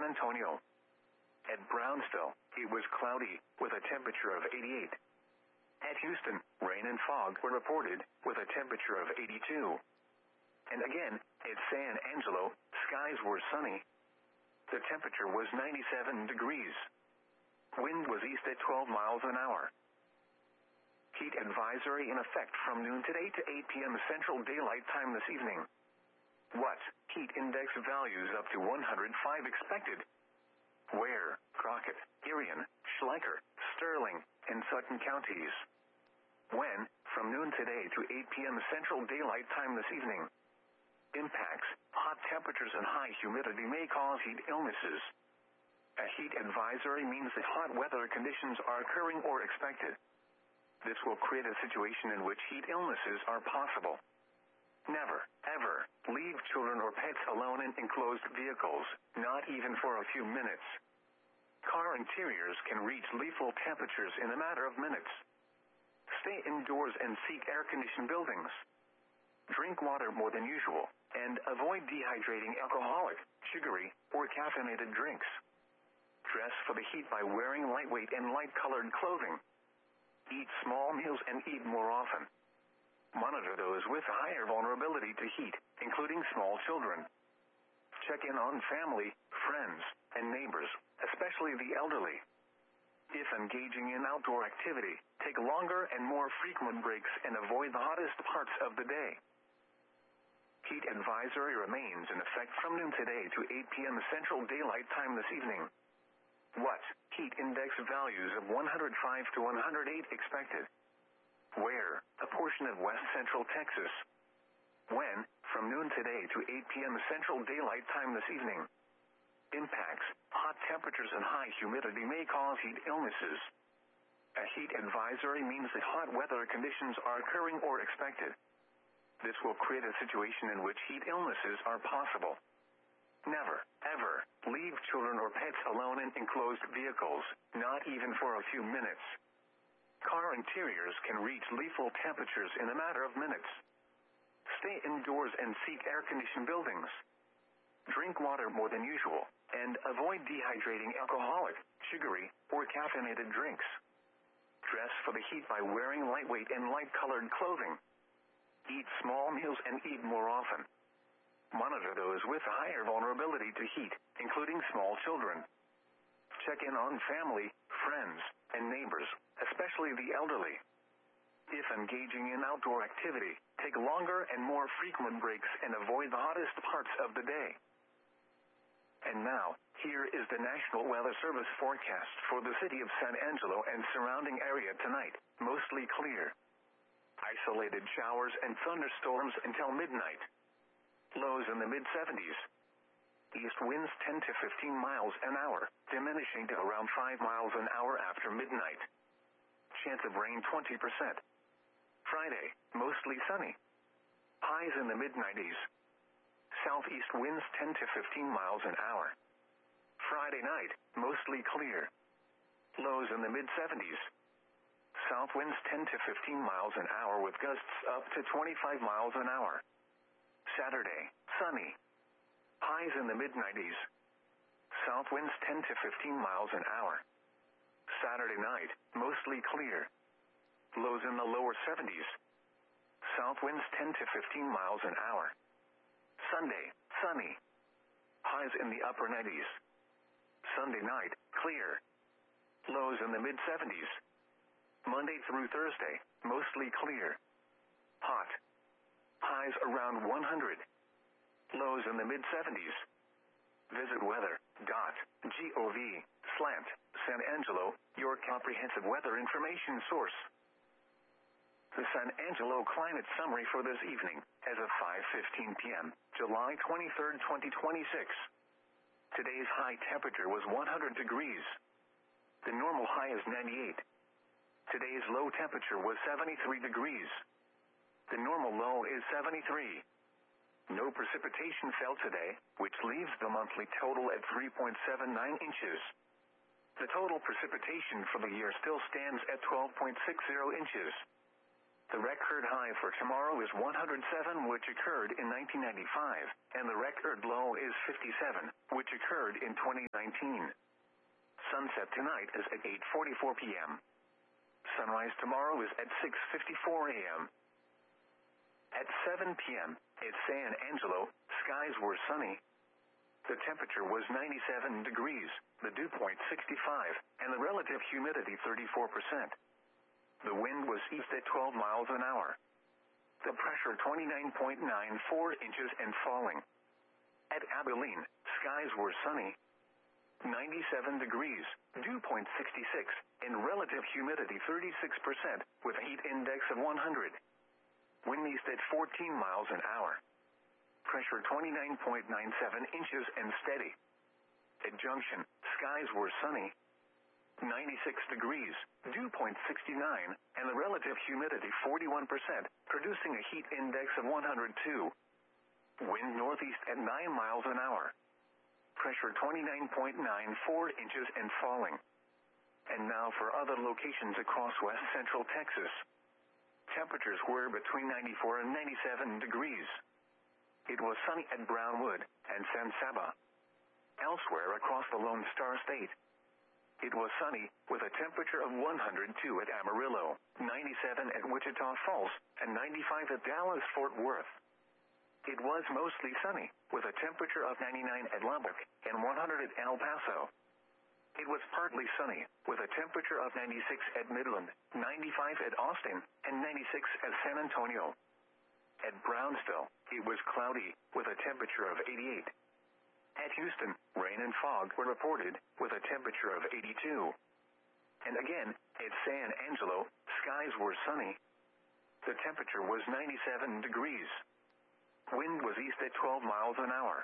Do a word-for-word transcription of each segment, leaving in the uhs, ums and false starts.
Antonio. At Brownsville, it was cloudy, with a temperature of eighty-eight. At Houston, rain and fog were reported, with a temperature of eighty-two. And again, at San Angelo, skies were sunny. The temperature was ninety-seven degrees. Wind was east at twelve miles an hour. Heat advisory in effect from noon today to eight p.m. Central Daylight Time this evening. What? Heat index values up to one hundred five expected. Where? Crockett, Irion, Schleicher, Sterling, and Sutton counties. When? From noon today to eight p.m. Central Daylight Time this evening. Impacts: hot temperatures and high humidity may cause heat illnesses. A heat advisory means that hot weather conditions are occurring or expected. This will create a situation in which heat illnesses are possible. Never, ever, leave children or pets alone in enclosed vehicles, not even for a few minutes. Car interiors can reach lethal temperatures in a matter of minutes. Stay indoors and seek air-conditioned buildings. Drink water more than usual, and avoid dehydrating alcoholic, sugary, or caffeinated drinks. Dress for the heat by wearing lightweight and light-colored clothing. Eat small meals and eat more often. Monitor those with higher vulnerability to heat, including small children. Check in on family, friends, and neighbors, especially the elderly. If engaging in outdoor activity, take longer and more frequent breaks and avoid the hottest parts of the day. Heat advisory remains in effect from noon today to eight p.m. Central Daylight Time this evening. What? Heat index values of one hundred five to one hundred eight expected. Where? A portion of west central Texas. When? From noon today to eight p.m. Central Daylight Time this evening. Impacts: hot temperatures and high humidity may cause heat illnesses. A heat advisory means that hot weather conditions are occurring or expected. This will create a situation in which heat illnesses are possible. Never, ever, leave children or pets alone in enclosed vehicles, not even for a few minutes. Car interiors can reach lethal temperatures in a matter of minutes. Stay indoors and seek air-conditioned buildings. Drink water more than usual, and avoid dehydrating alcoholic, sugary, or caffeinated drinks. Dress for the heat by wearing lightweight and light-colored clothing. Eat small meals and eat more often. Monitor those with higher vulnerability to heat, including small children. Check in on family, friends, and neighbors, especially the elderly. If engaging in outdoor activity, take longer and more frequent breaks and avoid the hottest parts of the day. And now, here is the National Weather Service forecast for the city of San Angelo and surrounding area tonight. Mostly clear. Isolated showers and thunderstorms until midnight. Lows in the mid seventies. East winds ten to fifteen miles an hour, diminishing to around five miles an hour after midnight. Chance of rain twenty percent. Friday, mostly sunny. Highs in the mid nineties. Southeast winds ten to fifteen miles an hour. Friday night, mostly clear. Lows in the mid seventies. South winds ten to fifteen miles an hour with gusts up to twenty-five miles an hour. Saturday, sunny. Highs in the mid nineties. South winds ten to fifteen miles an hour. Saturday night, mostly clear. Lows in the lower seventies. South winds ten to fifteen miles an hour. Sunday, sunny. Highs in the upper nineties. Sunday night, clear. Lows in the mid seventies. Monday through Thursday, mostly clear. Hot. Highs around one hundred. Lows in the mid seventies. Visit weather dot gov slash San Angelo, your comprehensive weather information source. The San Angelo climate summary for this evening, as of five fifteen p.m., July twenty-third, twenty twenty-six. Today's high temperature was one hundred degrees. The normal high is ninety-eight. Today's low temperature was seventy-three degrees. The normal low is seventy-three. No precipitation fell today, which leaves the monthly total at three point seven nine inches. The total precipitation for the year still stands at twelve point six zero inches. The record high for tomorrow is one hundred seven, which occurred in nineteen ninety-five, and the record low is fifty-seven, which occurred in twenty nineteen. Sunset tonight is at eight forty-four p m Sunrise tomorrow is at six fifty-four a m At seven p m at San Angelo, skies were sunny. The temperature was ninety-seven degrees, the dew point sixty-five, and the relative humidity thirty-four percent. The wind was east at twelve miles an hour. The pressure twenty-nine point nine four inches and falling. At Abilene, skies were sunny. ninety-seven degrees, dew point sixty-six, and relative humidity thirty-six percent, with a heat index of one hundred. Wind east at fourteen miles an hour. Pressure twenty-nine point nine seven inches and steady. At Junction, skies were sunny. ninety-six degrees, dew point sixty-nine, and the relative humidity forty-one percent, producing a heat index of one hundred two. Wind northeast at nine miles an hour. Pressure twenty-nine point nine four inches and falling. And now for other locations across west central Texas. Temperatures were between ninety-four and ninety-seven degrees. It was sunny at Brownwood and San Saba. Elsewhere across the Lone Star State, it was sunny, with a temperature of one hundred two at Amarillo, ninety-seven at Wichita Falls, and ninety-five at Dallas-Fort Worth. It was mostly sunny, with a temperature of ninety-nine at Lubbock and one hundred at El Paso. It was partly sunny, with a temperature of ninety-six at Midland, ninety-five at Austin, and ninety-six at San Antonio. At Brownsville, it was cloudy, with a temperature of eighty-eight. At Houston, rain and fog were reported, with a temperature of eighty-two. And again, at San Angelo, skies were sunny. The temperature was ninety-seven degrees. Wind was east at twelve miles an hour.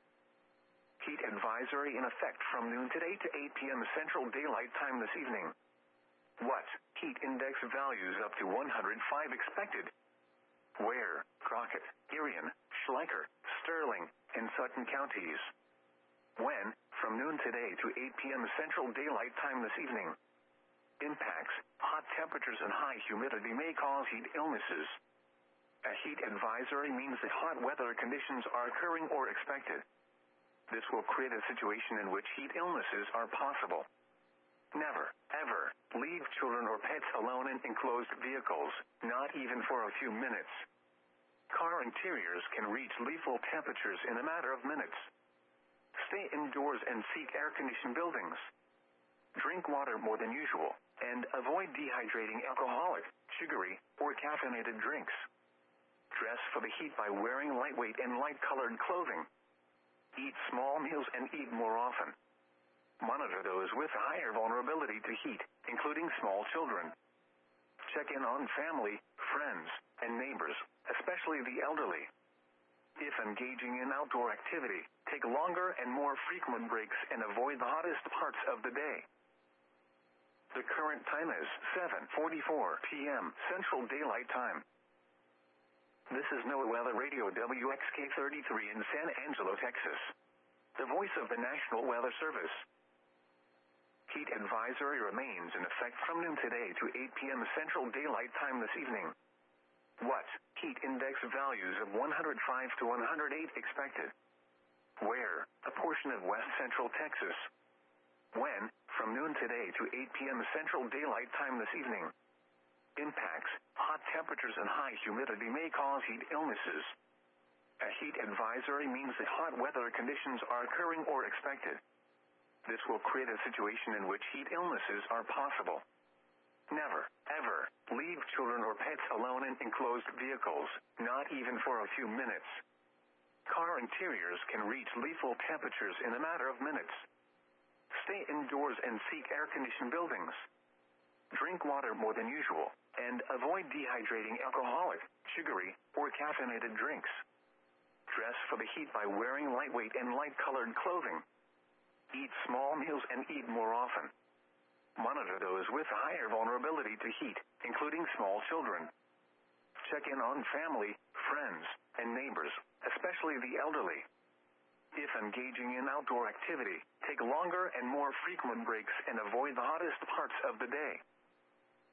Heat advisory in effect from noon today to eight p m Central Daylight Time this evening. What? Heat index values up to one hundred five expected. Where? Crockett, Irion, Schleicher, Sterling, and Sutton counties. When? From noon today to eight p m Central Daylight Time this evening. Impacts: hot temperatures and high humidity may cause heat illnesses. A heat advisory means that hot weather conditions are occurring or expected. This will create a situation in which heat illnesses are possible. Never, ever, leave children or pets alone in enclosed vehicles, not even for a few minutes. Car interiors can reach lethal temperatures in a matter of minutes. Stay indoors and seek air-conditioned buildings. Drink water more than usual, and avoid dehydrating alcoholic, sugary, or caffeinated drinks. Dress for the heat by wearing lightweight and light-colored clothing. Eat small meals and eat more often. Monitor those with higher vulnerability to heat, including small children. Check in on family, friends, and neighbors, especially the elderly. If engaging in outdoor activity, take longer and more frequent breaks and avoid the hottest parts of the day. The current time is seven forty-four p m Central Daylight Time. This is NOAA Weather Radio W X K thirty-three in San Angelo, Texas. The voice of the National Weather Service. Heat advisory remains in effect from noon today to eight p m Central Daylight Time this evening. What? Heat index values of one hundred five to one hundred eight expected. Where? A portion of west central Texas. When? From noon today to eight p m Central Daylight Time this evening. Impacts: hot temperatures and high humidity may cause heat illnesses. A heat advisory means that hot weather conditions are occurring or expected. This will create a situation in which heat illnesses are possible. Never, ever, leave children or pets alone in enclosed vehicles, not even for a few minutes. Car interiors can reach lethal temperatures in a matter of minutes. Stay indoors and seek air-conditioned buildings. Drink water more than usual, and avoid dehydrating alcoholic, sugary, or caffeinated drinks. Dress for the heat by wearing lightweight and light-colored clothing. Eat small meals and eat more often. Monitor those with higher vulnerability to heat, including small children. Check in on family, friends, and neighbors, especially the elderly. If engaging in outdoor activity, take longer and more frequent breaks and avoid the hottest parts of the day.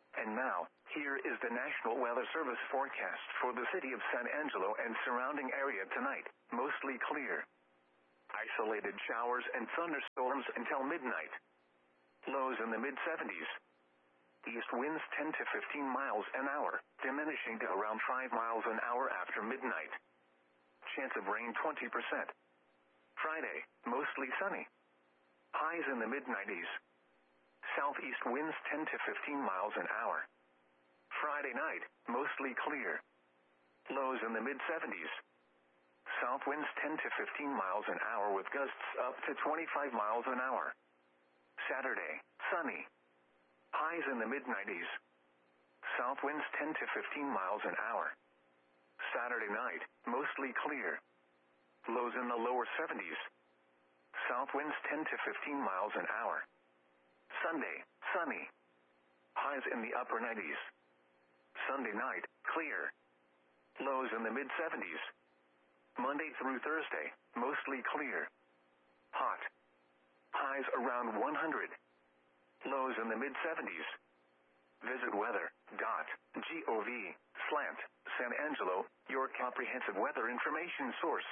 And now, here is the National Weather Service forecast for the city of San Angelo and surrounding area tonight. Mostly clear. Isolated showers and thunderstorms until midnight. Lows in the mid seventies. East winds ten to fifteen miles an hour, diminishing to around five miles an hour after midnight. Chance of rain twenty percent. Friday, mostly sunny. Highs in the mid nineties. Southeast winds ten to fifteen miles an hour. Friday night, mostly clear. Lows in the mid seventies. South winds ten to fifteen miles an hour with gusts up to twenty-five miles an hour. Saturday, sunny. Highs in the mid nineties. South winds ten to fifteen miles an hour. Saturday night, mostly clear. Lows in the lower seventies. South winds ten to fifteen miles an hour. Sunday, sunny. Highs in the upper nineties. Sunday night, clear. Lows in the mid seventies. Monday through Thursday, mostly clear. Hot. Highs around one hundred. Lows in the mid seventies. Visit weather dot gov slash San Angelo, your comprehensive weather information source.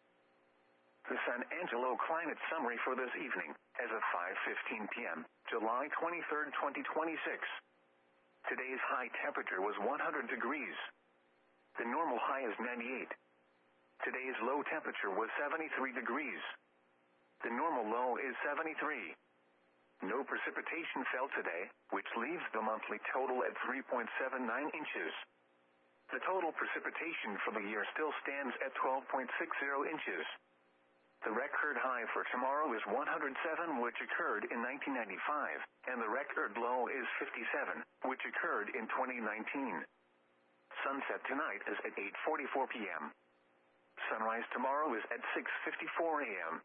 The San Angelo climate summary for this evening, as of five fifteen p.m., July twenty-third, twenty twenty-six. Today's high temperature was one hundred degrees. The normal high is ninety-eight. Today's low temperature was seventy-three degrees. The normal low is seventy-three. No precipitation fell today, which leaves the monthly total at three point seven nine inches. The total precipitation for the year still stands at twelve point six zero inches. The record high for tomorrow is one hundred seven, which occurred in nineteen ninety-five, and the record low is fifty-seven, which occurred in twenty nineteen. Sunset tonight is at eight forty-four p.m. Sunrise tomorrow is at six fifty-four a.m.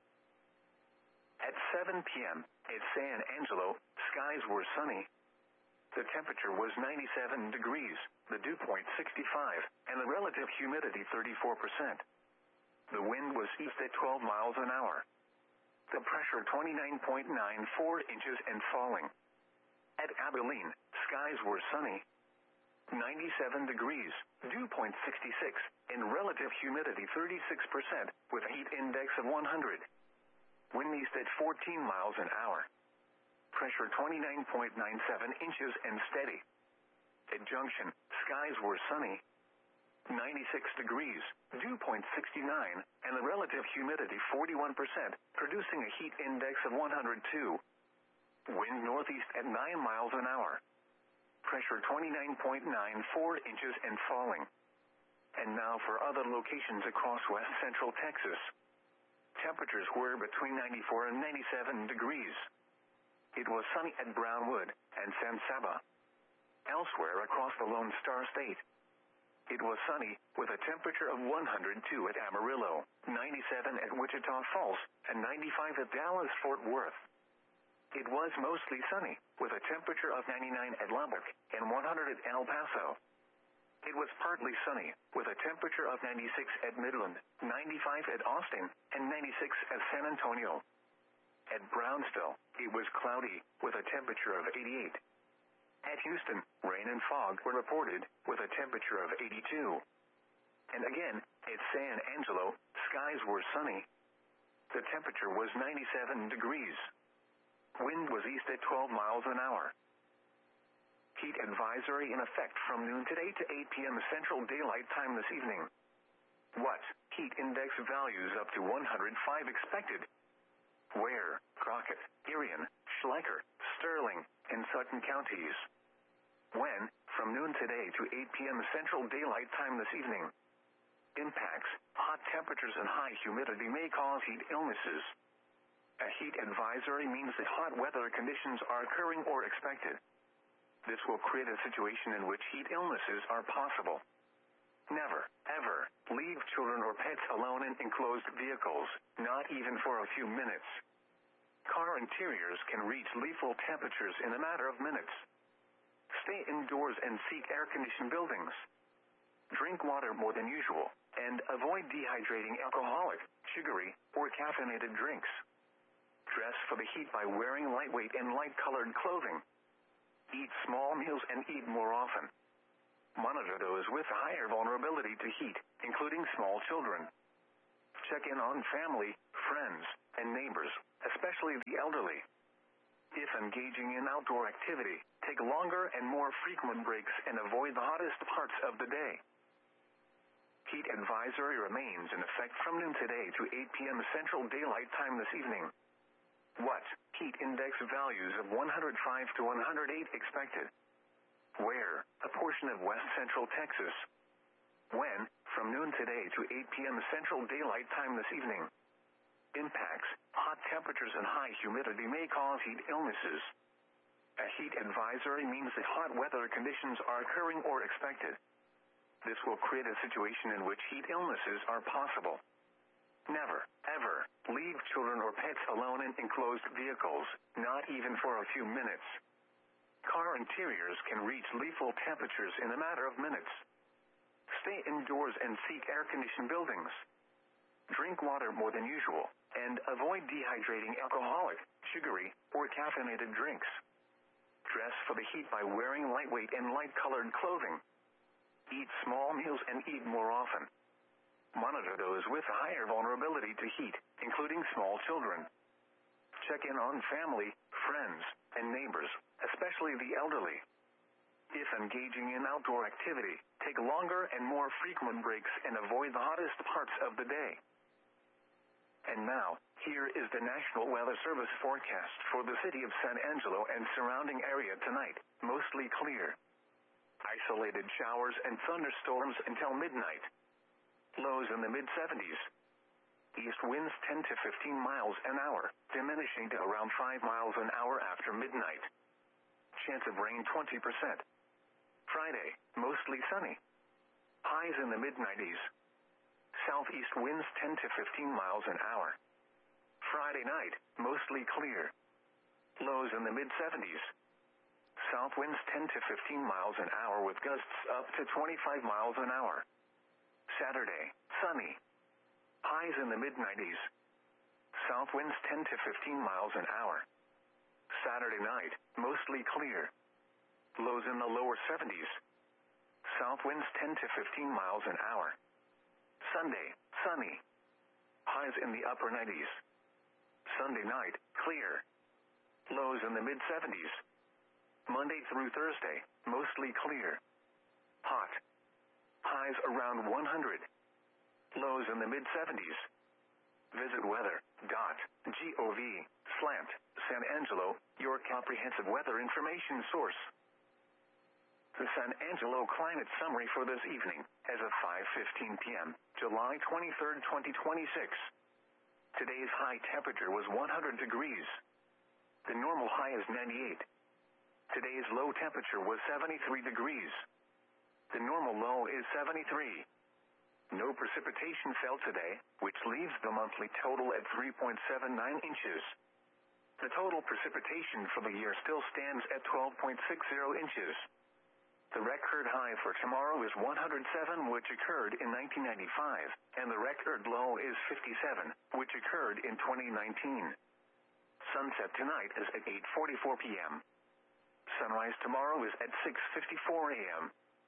At seven p.m., at San Angelo, skies were sunny. The temperature was ninety-seven degrees, the dew point sixty-five, and the relative humidity thirty-four percent. The wind was east at twelve miles an hour. The pressure twenty-nine point nine four inches and falling. At Abilene, skies were sunny. ninety-seven degrees, dew point sixty-six, and relative humidity thirty-six percent, with a heat index of one hundred. Wind east at fourteen miles an hour. Pressure twenty-nine point nine seven inches and steady. At Junction, skies were sunny. ninety-six degrees, dew point sixty-nine, and the relative humidity forty-one percent, producing a heat index of one hundred two. Wind northeast at nine miles an hour. Pressure twenty-nine point nine four inches and falling. And now for other locations across west central Texas. Temperatures were between ninety-four and ninety-seven degrees. It was sunny at Brownwood and San Saba. Elsewhere across the Lone Star State, it was sunny, with a temperature of one hundred two at Amarillo, ninety-seven at Wichita Falls, and ninety-five at Dallas-Fort Worth. It was mostly sunny, with a temperature of ninety-nine at Lubbock and one hundred at El Paso. It was partly sunny, with a temperature of ninety-six at Midland, ninety-five at Austin, and ninety-six at San Antonio. At Brownsville, it was cloudy, with a temperature of eighty-eight. At Houston, rain and fog were reported, with a temperature of eighty-two. And again, at San Angelo, skies were sunny. The temperature was ninety-seven degrees. Wind was east at twelve miles an hour. Heat advisory in effect from noon today to eight p.m. Central Daylight Time this evening. What? Heat index values up to one hundred five expected. Ware, Crockett, Irion, Schleicher, Sterling, and Sutton counties. When? From noon today to eight p.m. Central Daylight Time this evening. Impacts: hot temperatures and high humidity may cause heat illnesses. A heat advisory means that hot weather conditions are occurring or expected. This will create a situation in which heat illnesses are possible. Never, ever, leave children or pets alone in enclosed vehicles, not even for a few minutes. Car interiors can reach lethal temperatures in a matter of minutes. Stay indoors and seek air-conditioned buildings. Drink water more than usual, and avoid dehydrating alcoholic, sugary, or caffeinated drinks. Dress for the heat by wearing lightweight and light-colored clothing. Eat small meals and eat more often. Monitor those with higher vulnerability to heat, including small children. Check in on family, friends, and neighbors, especially the elderly. If engaging in outdoor activity, take longer and more frequent breaks and avoid the hottest parts of the day. Heat advisory remains in effect from noon today to eight p.m. Central Daylight Time this evening. What? Heat index values of one hundred five to one hundred eight expected. Where? A portion of west central Texas. When? From noon today to eight p.m. Central Daylight Time this evening. Impacts: hot temperatures and high humidity may cause heat illnesses. A heat advisory means that hot weather conditions are occurring or expected. This will create a situation in which heat illnesses are possible. Never, ever, leave children or pets alone in enclosed vehicles, not even for a few minutes. Car interiors can reach lethal temperatures in a matter of minutes. Stay indoors and seek air-conditioned buildings. Drink water more than usual, and avoid dehydrating alcoholic, sugary, or caffeinated drinks. Dress for the heat by wearing lightweight and light-colored clothing. Eat small meals and eat more often. Monitor those with higher vulnerability to heat, including small children. Check in on family, friends, and neighbors, especially the elderly. If engaging in outdoor activity, take longer and more frequent breaks and avoid the hottest parts of the day. And now, here is the National Weather Service forecast for the city of San Angelo and surrounding area tonight. Mostly clear. Isolated showers and thunderstorms until midnight. Lows in the mid seventies. East winds ten to fifteen miles an hour, diminishing to around five miles an hour after midnight. Chance of rain twenty percent. Friday, mostly sunny. Highs in the mid nineties. Southeast winds ten to fifteen miles an hour. Friday night, mostly clear. Lows in the mid seventies. South winds ten to fifteen miles an hour with gusts up to twenty-five miles an hour. Saturday, sunny. Highs in the mid nineties. South winds ten to fifteen miles an hour. Saturday night, mostly clear. Lows in the lower seventies. South winds ten to fifteen miles an hour. Sunday, sunny. Highs in the upper nineties. Sunday night, clear. Lows in the mid seventies. Monday through Thursday, mostly clear. Hot. Highs around one hundred. Lows in the mid seventies. Visit weather dot gov slash San Angelo, your comprehensive weather information source. The San Angelo climate summary for this evening, as of five fifteen p.m., July twenty-third, twenty twenty-six. Today's high temperature was one hundred degrees. The normal high is ninety-eight. Today's low temperature was seventy-three degrees. The normal low is seventy-three. No precipitation fell today, which leaves the monthly total at three point seven nine inches. The total precipitation for the year still stands at twelve point six zero inches. The record high for tomorrow is one hundred seven, which occurred in nineteen ninety-five, and the record low is fifty-seven, which occurred in twenty nineteen. Sunset tonight is at eight forty-four p.m. Sunrise tomorrow is at six fifty-four a.m.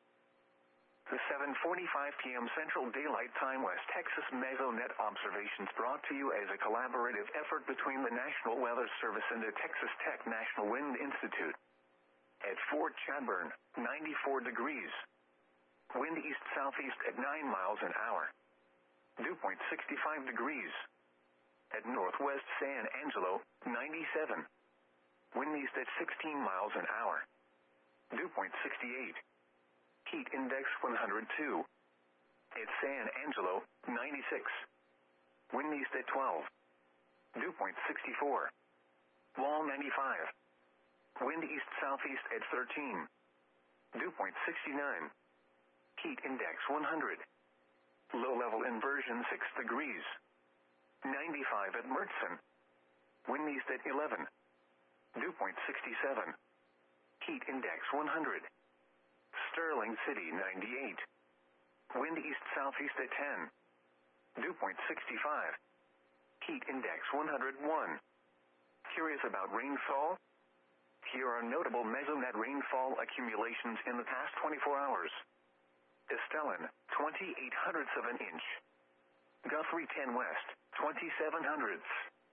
The seven forty-five p.m. Central Daylight Time West Texas Mesonet observations brought to you as a collaborative effort between the National Weather Service and the Texas Tech National Wind Institute. At Fort Chadbourne, ninety-four degrees. Wind east-southeast at nine miles an hour. Dew point sixty-five degrees. At Northwest San Angelo, ninety-seven. Wind east at sixteen miles an hour. Dew point sixty-eight. Heat index one hundred two. At San Angelo, ninety-six. Wind east at twelve. Dew point sixty-four. Wall ninety-five. Wind east-southeast at thirteen. Dew point sixty-nine. Heat index one hundred. Low-level inversion six degrees. ninety-five at Murchison. Wind east at eleven. Dew point sixty-seven. Heat index one hundred. Sterling City ninety-eight. Wind east-southeast at ten. Dew point sixty-five. Heat index one hundred one. Curious about rainfall? Here are notable mesonet rainfall accumulations in the past twenty-four hours. Estelin, twenty-eight hundredths of an inch. Guthrie ten West, twenty-seven hundredths.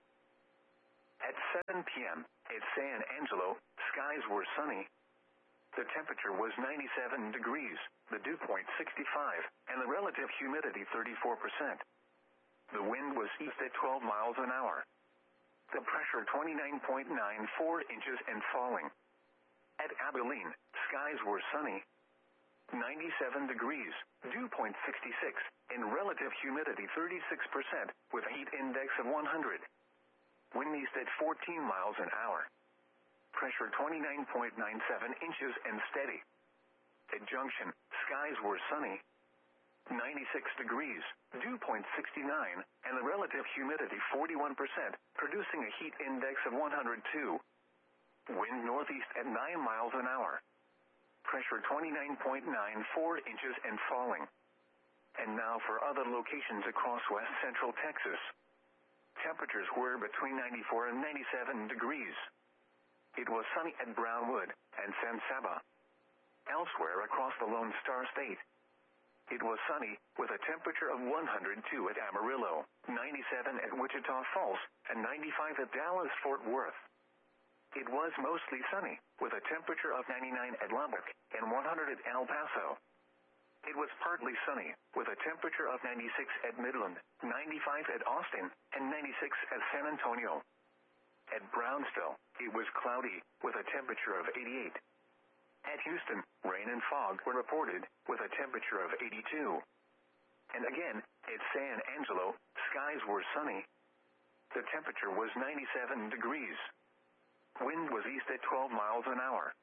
At seven p.m., at San Angelo, skies were sunny. The temperature was ninety-seven degrees, the dew point sixty-five, and the relative humidity thirty-four percent. The wind was east at twelve miles an hour. The pressure twenty-nine point nine four inches and falling. At Abilene, skies were sunny. ninety-seven degrees, dew point sixty-six, and relative humidity thirty-six percent, with a heat index of one hundred. Wind east at fourteen miles an hour. Pressure twenty-nine point nine seven inches and steady. At Junction, skies were sunny. ninety-six degrees, dew point sixty-nine, and the relative humidity forty-one percent, producing a heat index of one hundred two. Wind northeast at nine miles an hour. Pressure twenty-nine point nine four inches and falling. And now for other locations across west central Texas. Temperatures were between ninety-four and ninety-seven degrees. It was sunny at Brownwood and San Saba. Elsewhere across the Lone Star State, it was sunny, with a temperature of one hundred two at Amarillo, ninety-seven at Wichita Falls, and ninety-five at Dallas-Fort Worth. It was mostly sunny, with a temperature of ninety-nine at Lubbock and one hundred at El Paso. It was partly sunny, with a temperature of ninety-six at Midland, ninety-five at Austin, and ninety-six at San Antonio. At Brownsville, it was cloudy, with a temperature of eighty-eight. At Houston, rain and fog were reported, with a temperature of eighty-two. And again, at San Angelo, skies were sunny. The temperature was ninety-seven degrees. Wind was east at twelve miles an hour.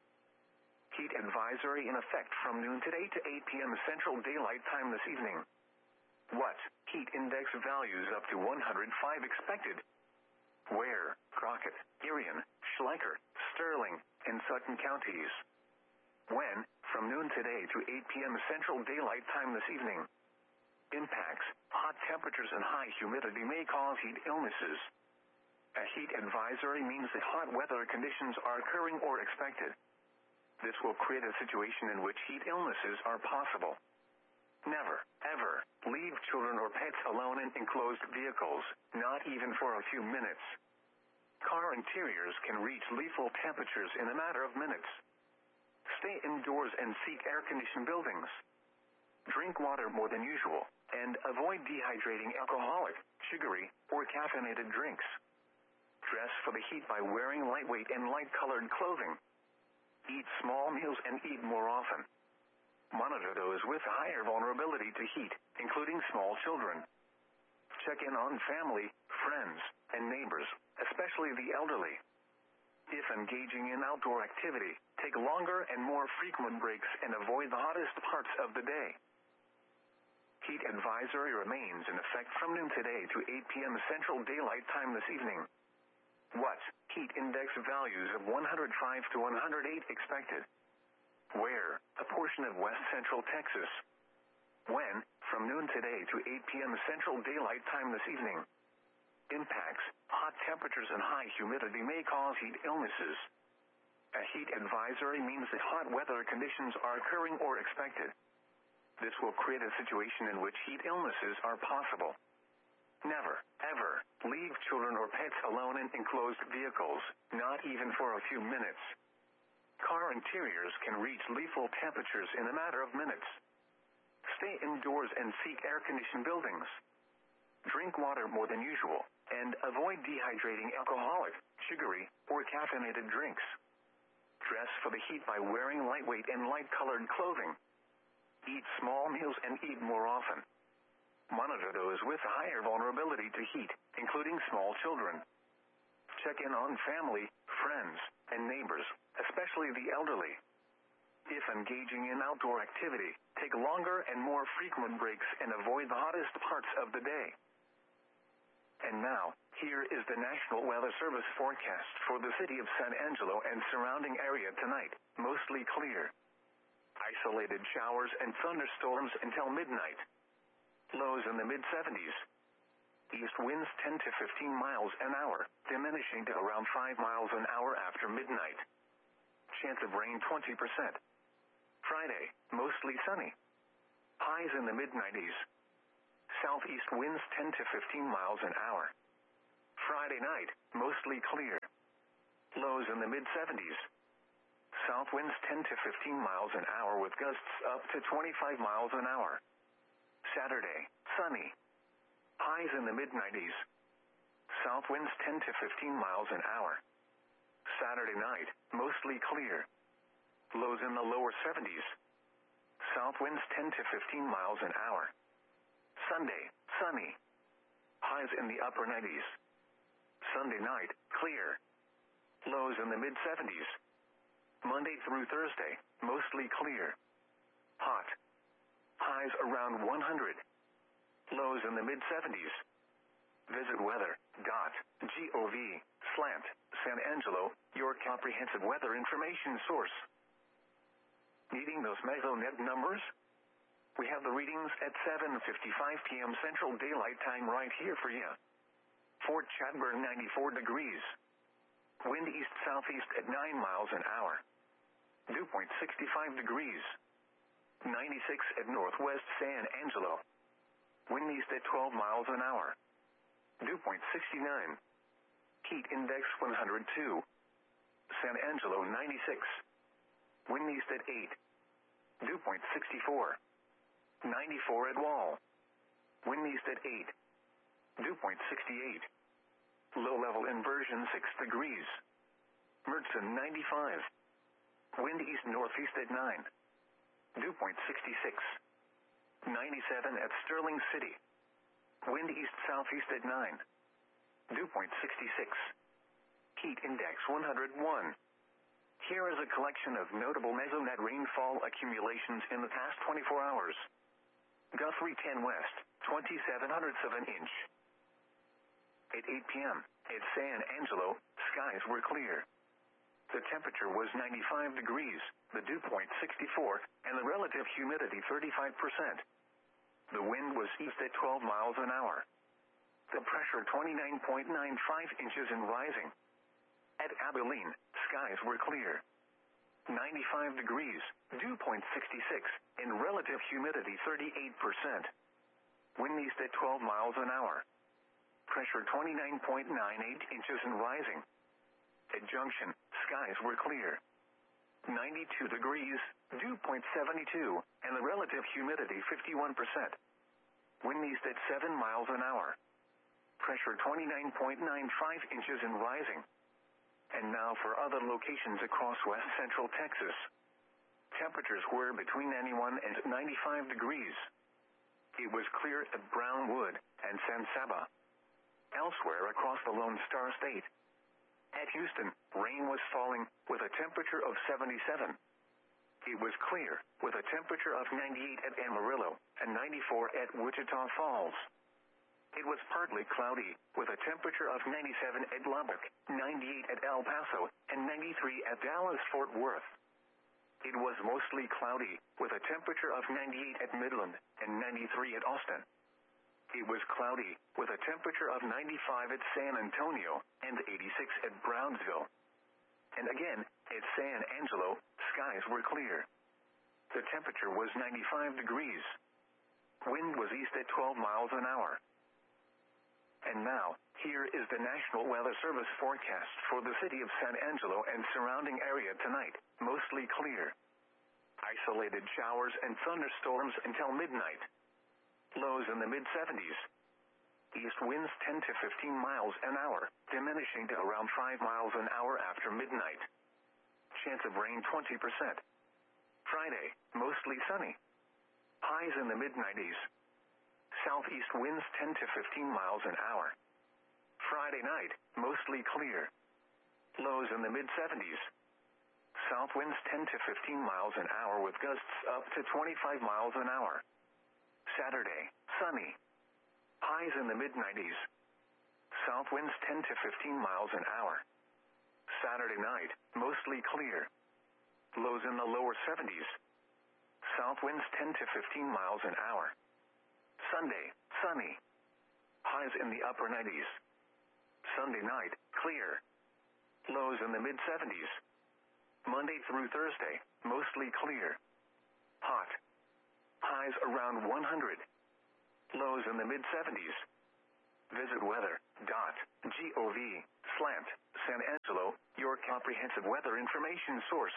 Heat advisory in effect from noon today to eight p.m. Central Daylight Time this evening. What? Heat index values up to one hundred five expected. Where? Crockett, Irion, Schleicher, Sterling, and Sutton counties. When? From noon today to eight p.m. Central Daylight Time this evening. Impacts: hot temperatures and high humidity may cause heat illnesses. A heat advisory means that hot weather conditions are occurring or expected. This will create a situation in which heat illnesses are possible. Never, ever, leave children or pets alone in enclosed vehicles, not even for a few minutes. Car interiors can reach lethal temperatures in a matter of minutes. Stay indoors and seek air-conditioned buildings. Drink water more than usual, and avoid dehydrating alcoholic, sugary, or caffeinated drinks. Dress for the heat by wearing lightweight and light-colored clothing. Eat small meals and eat more often. Monitor those with higher vulnerability to heat, including small children. Check in on family, friends, and neighbors, especially the elderly. If engaging in outdoor activity, take longer and more frequent breaks and avoid the hottest parts of the day. Heat advisory remains in effect from noon today to eight p.m. Central Daylight Time this evening. What? Heat index values of one hundred five to one hundred eight expected. Where? A portion of west central Texas. When? From noon today to eight p.m. Central Daylight Time this evening. Impacts: hot temperatures and high humidity may cause heat illnesses. A heat advisory means that hot weather conditions are occurring or expected. This will create a situation in which heat illnesses are possible. Never, ever, leave children or pets alone in enclosed vehicles, not even for a few minutes. Car interiors can reach lethal temperatures in a matter of minutes. Stay indoors and seek air-conditioned buildings. Drink water more than usual, and avoid dehydrating alcoholic, sugary, or caffeinated drinks. Dress for the heat by wearing lightweight and light-colored clothing. Eat small meals and eat more often. Monitor those with higher vulnerability to heat, including small children. Check in on family, friends, and neighbors, especially the elderly. If engaging in outdoor activity, take longer and more frequent breaks and avoid the hottest parts of the day. And now, here is the National Weather Service forecast for the city of San Angelo and surrounding area tonight. Mostly clear. Isolated showers and thunderstorms until midnight. Lows in the mid seventies. East winds ten to fifteen miles an hour, diminishing to around five miles an hour after midnight. Chance of rain twenty percent. Friday, mostly sunny. Highs in the mid nineties. Southeast winds ten to fifteen miles an hour. Friday night, mostly clear. Lows in the mid seventies. South winds ten to fifteen miles an hour with gusts up to twenty-five miles an hour. Saturday, sunny. Highs in the mid nineties. South winds ten to fifteen miles an hour. Saturday night, mostly clear. Lows in the lower seventies. South winds ten to fifteen miles an hour. Sunday, sunny. Highs in the upper nineties. Sunday night, clear. Lows in the mid seventies. Monday through Thursday, mostly clear. Hot. Highs around one hundred. Lows in the mid seventies. Visit weather.gov slant San Angelo, your comprehensive weather information source. Needing those MesoNet numbers? We have the readings at seven fifty-five p.m. Central Daylight Time right here for you. Fort Chadbourne ninety-four degrees. Wind east-southeast at nine miles an hour. Dew point sixty-five degrees. ninety-six at northwest San Angelo. Wind east at twelve miles an hour. Dew point sixty-nine. Heat index one hundred two. San Angelo ninety-six. Wind east at eight. Dew point sixty-four. ninety-four at Wall. Wind east at eight. Dew point sixty-eight. Low-level inversion six degrees. Mertzen ninety-five. Wind east-northeast at nine. Dew point sixty-six. ninety-seven at Sterling City. Wind east-southeast at nine. Dew point sixty-six. Heat index one hundred one. Here is a collection of notable MesoNet rainfall accumulations in the past twenty-four hours. Guthrie ten West, twenty-seven hundredths of an inch. At eight p.m., at San Angelo, skies were clear. The temperature was ninety-five degrees, the dew point sixty-four, and the relative humidity thirty-five percent. The wind was east at twelve miles an hour. The pressure twenty-nine point nine five inches and rising. At Abilene, skies were clear. ninety-five degrees, dew point sixty-six, and relative humidity thirty-eight percent. Wind east at twelve miles an hour. Pressure twenty-nine point nine eight inches and rising. At Junction, skies were clear. ninety-two degrees, dew point seventy-two, and the relative humidity fifty-one percent. Wind east at seven miles an hour. Pressure twenty-nine point nine five inches and rising. And now for other locations across west central Texas. Temperatures were between ninety-one and ninety-five degrees. It was clear at Brownwood and San Saba. Elsewhere across the Lone Star State. At Houston, rain was falling with a temperature of seventy-seven. It was clear with a temperature of ninety-eight at Amarillo and ninety-four at Wichita Falls. It was partly cloudy with a temperature of ninety-seven at Lubbock, ninety-eight at El Paso, and ninety-three at Dallas-Fort Worth. It was mostly cloudy with a temperature of ninety-eight at Midland and ninety-three at Austin. It was cloudy with a temperature of ninety-five at San Antonio and eighty-six at Brownsville. And again, at San Angelo, skies were clear. The temperature was ninety-five degrees. Wind was east at twelve miles an hour. And now, here is the National Weather Service forecast for the city of San Angelo and surrounding area tonight, mostly clear. Isolated showers and thunderstorms until midnight. Lows in the mid seventies. East winds ten to fifteen miles an hour, diminishing to around five miles an hour after midnight. Chance of rain twenty percent. Friday, mostly sunny. Highs in the mid nineties. Southeast winds ten to fifteen miles an hour. Friday night, mostly clear. Lows in the mid seventies. South winds ten to fifteen miles an hour with gusts up to twenty-five miles an hour. Saturday, sunny. Highs in the mid nineties. South winds ten to fifteen miles an hour. Saturday night, mostly clear. Lows in the lower seventies. South winds ten to fifteen miles an hour. Sunday, sunny. highs in the upper nineties. Sunday night, clear. Lows in the mid seventies. Monday through Thursday, mostly clear. Hot. Highs around one hundred. Lows in the mid seventies. Visit weather.gov slant San Angelo, your comprehensive weather information source.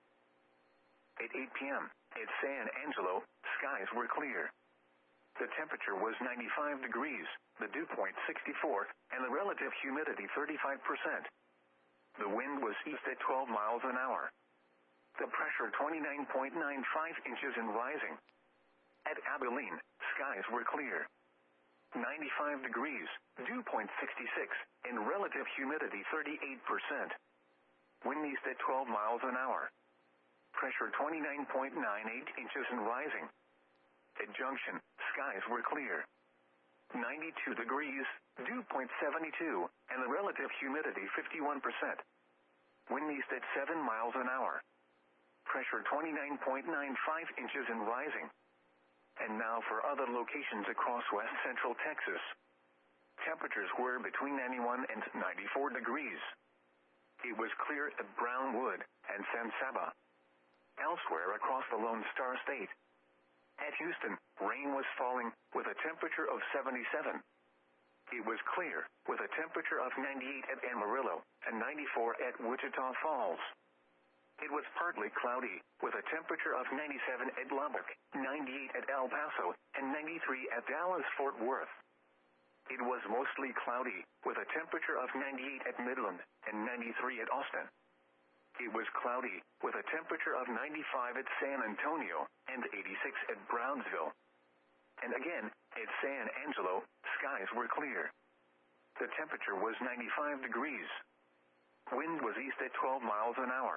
At eight p.m. at San Angelo, skies were clear. The temperature was ninety-five degrees, the dew point sixty-four, and the relative humidity thirty-five percent. The wind was east at twelve miles an hour. The pressure twenty-nine point nine five inches and rising. At Abilene, skies were clear. ninety-five degrees, dew point sixty-six, and relative humidity thirty-eight percent. Wind east at twelve miles an hour. Pressure twenty-nine point nine eight inches and rising. At Junction, skies were clear. ninety-two degrees, dew point seventy-two, and the relative humidity fifty-one percent. Wind east at seven miles an hour. Pressure twenty-nine point nine five inches and rising. And now for other locations across west central Texas. Temperatures were between ninety-one and ninety-four degrees. It was clear at Brownwood and San Saba. Elsewhere across the Lone Star State. At Houston, rain was falling with a temperature of seventy-seven. It was clear with a temperature of ninety-eight at Amarillo and ninety-four at Wichita Falls. It was partly cloudy with a temperature of ninety-seven at Lubbock, ninety-eight at El Paso, and ninety-three at Dallas-Fort Worth. It was mostly cloudy with a temperature of ninety-eight at Midland and ninety-three at Austin. It was cloudy with a temperature of ninety-five at San Antonio and eighty-six at Brownsville. And again, at San Angelo, skies were clear. The temperature was ninety-five degrees. Wind was east at twelve miles an hour.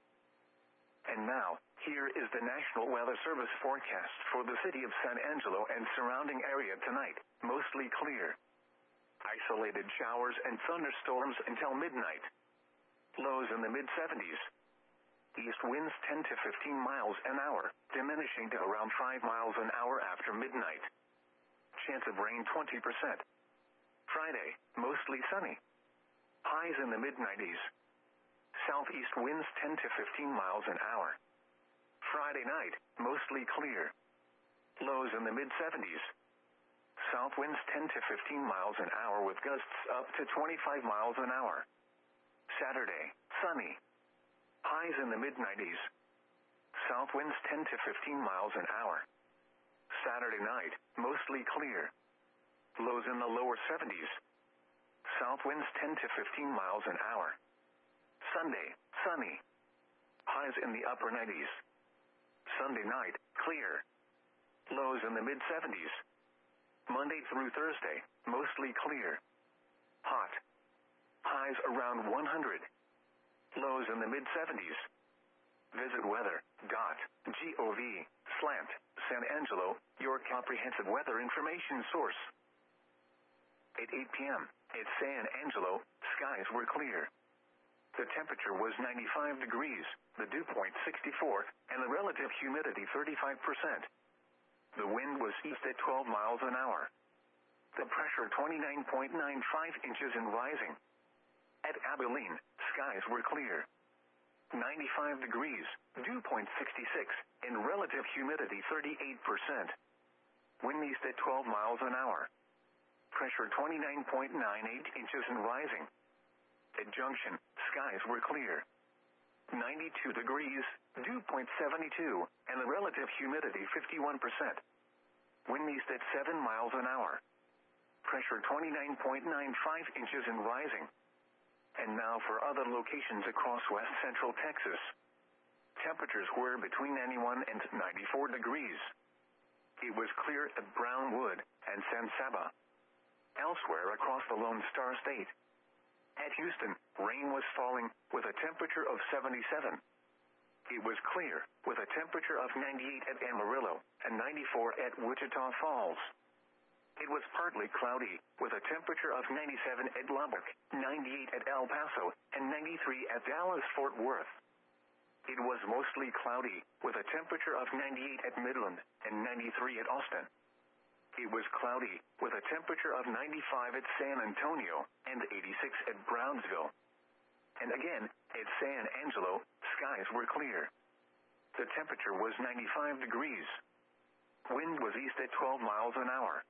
And now, here is the National Weather Service forecast for the city of San Angelo and surrounding area tonight, mostly clear. Isolated showers and thunderstorms until midnight. Lows in the mid seventies. East winds ten to fifteen miles an hour, diminishing to around five miles an hour after midnight. Chance of rain twenty percent. Friday, mostly sunny. Highs in the mid nineties. Southeast winds ten to fifteen miles an hour. Friday night, mostly clear. Lows in the mid seventies. South winds ten to fifteen miles an hour with gusts up to twenty-five miles an hour. Saturday, sunny. Highs in the mid nineties. South winds ten to fifteen miles an hour. Saturday night, mostly clear. Lows in the lower seventies. South winds ten to fifteen miles an hour. Sunday, sunny. Highs in the upper nineties. Sunday night, clear. Lows in the mid seventies. Monday through Thursday, mostly clear. Hot. Highs around one hundred. Lows in the mid seventies. Visit weather.gov slant San Angelo, your comprehensive weather information source. At eight p.m. at San Angelo, skies were clear. The temperature was ninety-five degrees, the dew point sixty-four, and the relative humidity thirty-five percent. The wind was east at twelve miles an hour. The pressure twenty-nine point nine five inches and rising. At Abilene, skies were clear. ninety-five degrees, dew point sixty-six, and relative humidity thirty-eight percent. Wind east at twelve miles an hour. Pressure twenty-nine point nine eight inches and rising. At Junction, skies were clear. ninety-two degrees, dew point seventy-two, and the relative humidity fifty-one percent. Wind east at seven miles an hour. Pressure twenty-nine point nine five inches and rising. And now for other locations across west central Texas. Temperatures were between ninety-one and ninety-four degrees. It was clear at Brownwood and San Saba. Elsewhere across the Lone Star State. At Houston, rain was falling with a temperature of seventy-seven. It was clear with a temperature of ninety-eight at Amarillo and ninety-four at Wichita Falls. It was partly cloudy with a temperature of ninety-seven at Lubbock, ninety-eight at El Paso, and ninety-three at Dallas-Fort Worth. It was mostly cloudy with a temperature of ninety-eight at Midland and ninety-three at Austin. it was cloudy, with a temperature of ninety-five at San Antonio and eighty-six at Brownsville. And again, at San Angelo, skies were clear. The temperature was ninety-five degrees. Wind was east at twelve miles an hour.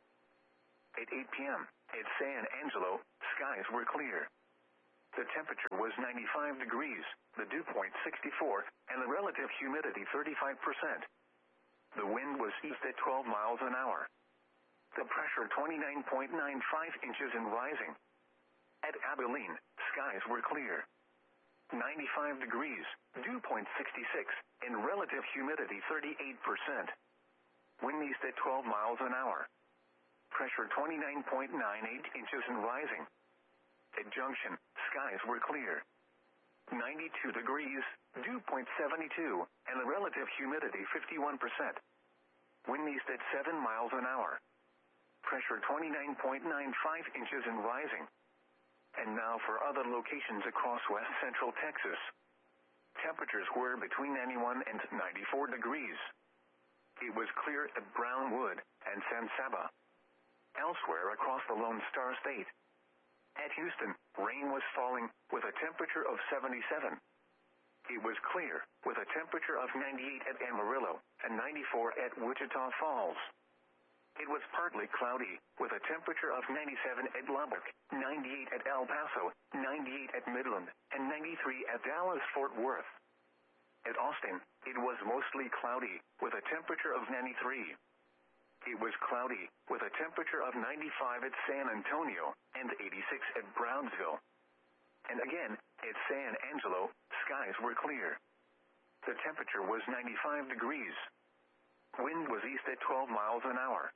At eight p.m., at San Angelo, skies were clear. The temperature was ninety-five degrees, the dew point sixty-four, and the relative humidity thirty-five percent. The wind was east at twelve miles an hour. The pressure twenty-nine point nine five inches and rising. At Abilene, skies were clear. ninety-five degrees, dew point sixty-six, and relative humidity thirty-eight percent. Wind east at twelve miles an hour. Pressure twenty-nine point nine eight inches and rising. At Junction, skies were clear. ninety-two degrees, dew point seventy-two, and the relative humidity fifty-one percent. Wind east at seven miles an hour. Pressure twenty-nine point nine five inches and rising. And now for other locations across west central Texas. Temperatures were between ninety-one and ninety-four degrees. It was clear at Brownwood and San Saba. Elsewhere across the Lone Star State. At Houston, rain was falling, with a temperature of seventy-seven. It was clear, with a temperature of ninety-eight at Amarillo, and ninety-four at Wichita Falls. It was partly cloudy, with a temperature of ninety-seven at Lubbock, ninety-eight at El Paso, ninety-eight at Midland, and ninety-three at Dallas-Fort Worth. At Austin, it was mostly cloudy, with a temperature of ninety-three. It was cloudy, with a temperature of ninety-five at San Antonio, and eighty-six at Brownsville. And again, at San Angelo, skies were clear. The temperature was ninety-five degrees. Wind was east at twelve miles an hour.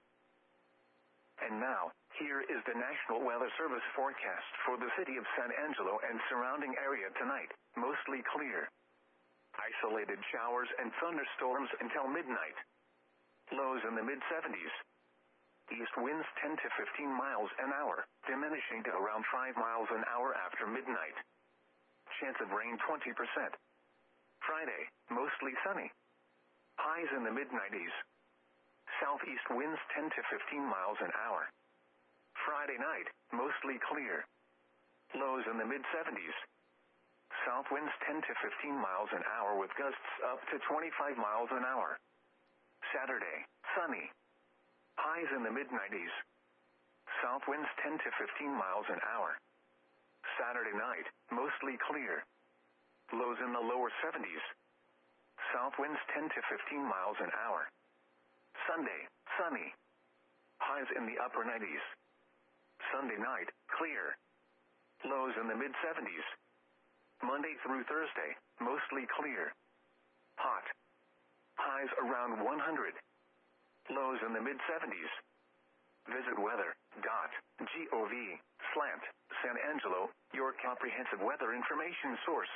And now, here is the National Weather Service forecast for the city of San Angelo and surrounding area tonight, mostly clear. Isolated showers and thunderstorms until midnight. Lows in the mid seventies. East winds ten to fifteen miles an hour, diminishing to around five miles an hour after midnight. Chance of rain twenty percent. Friday, mostly sunny. Highs in the mid nineties. Southeast winds ten to fifteen miles an hour. Friday night, mostly clear. Lows in the mid seventies. South winds ten to fifteen miles an hour with gusts up to twenty-five miles an hour. Saturday, sunny. Highs in the mid nineties. South winds ten to fifteen miles an hour. Saturday night, mostly clear. Lows in the lower seventies. South winds ten to fifteen miles an hour. Sunday, sunny. Highs in the upper nineties. Sunday night, clear. Lows in the mid seventies. Monday through Thursday, mostly clear. Hot. Highs around one hundred. Lows in the mid seventies. Visit weather dot gov slash San Angelo, your comprehensive weather information source.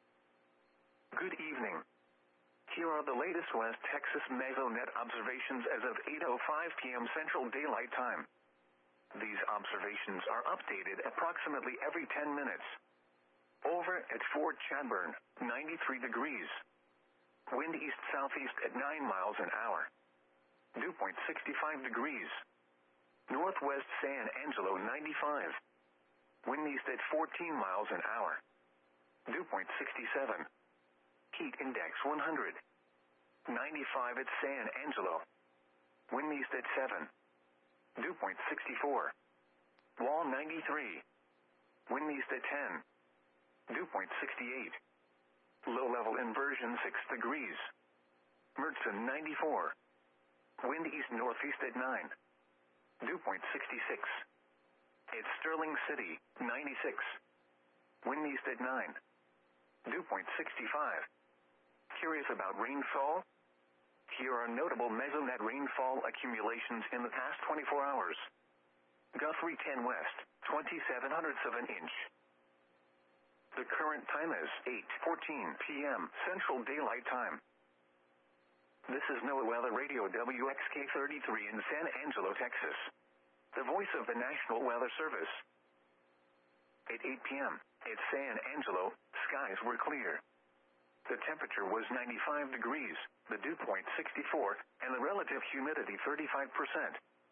Good evening. Here are the latest West Texas Mesonet observations as of eight oh five p.m. Central Daylight Time. These observations are updated approximately every ten minutes. Over at Fort Chadbourne, ninety-three degrees. Wind east-southeast at nine miles an hour. Dew point sixty-five degrees. Northwest San Angelo ninety-five. Wind east at fourteen miles an hour. Dew point sixty-seven. Heat index one hundred. ninety-five at San Angelo. Wind east at seven. Dew point sixty-four. Wall ninety-three. Wind east at ten. Dew point sixty-eight. Low-level inversion six degrees. Mertzen ninety-four. Wind east-northeast at nine. Dew point sixty-six. At Sterling City, ninety-six. Wind east at nine. Dew point sixty-five. Curious about rainfall? Here are notable Mesonet rainfall accumulations in the past twenty-four hours. Guthrie ten West, twenty-seven hundredths of an inch. The current time is eight fourteen p.m. Central Daylight Time. This is NOAA Weather Radio W X K thirty-three in San Angelo, Texas. The voice of the National Weather Service. At eight p.m. at San Angelo, skies were clear. The temperature was ninety-five degrees, the dew point sixty-four, and the relative humidity thirty-five percent.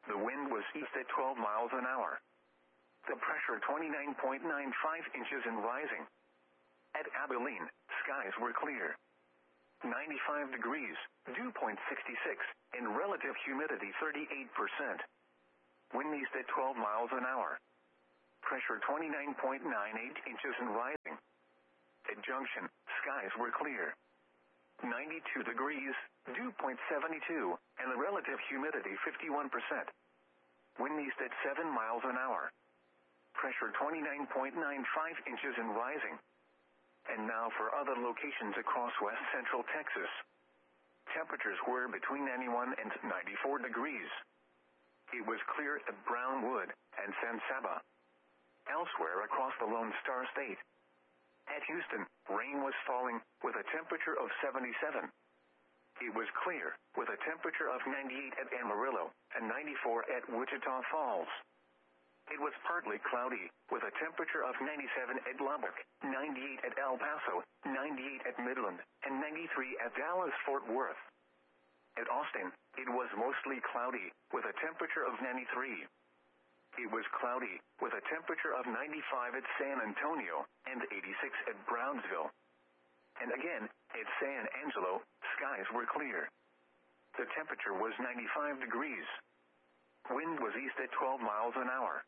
The wind was east at twelve miles an hour. The pressure twenty-nine point nine five inches and rising. At Abilene, skies were clear. ninety-five degrees, dew point sixty-six, and relative humidity thirty-eight percent. Wind east at twelve miles an hour. Pressure twenty-nine point nine eight inches and rising. At Junction, skies were clear. ninety-two degrees, dew point seventy-two, and the relative humidity fifty-one percent. Wind east at seven miles an hour. Pressure twenty-nine point nine five inches and rising. And now for other locations across west central Texas. Temperatures were between ninety-one and ninety-four degrees. It was clear at Brownwood and San Saba. Elsewhere across the Lone Star State. At Houston, rain was falling with a temperature of seventy-seven. It was clear with a temperature of ninety-eight at Amarillo and ninety-four at Wichita Falls. It was partly cloudy, with a temperature of ninety-seven at Lubbock, ninety-eight at El Paso, ninety-eight at Midland, and ninety-three at Dallas-Fort Worth. At Austin, it was mostly cloudy, with a temperature of ninety-three. It was cloudy, with a temperature of ninety-five at San Antonio, and eighty-six at Brownsville. And again, at San Angelo, skies were clear. The temperature was ninety-five degrees. Wind was east at twelve miles an hour.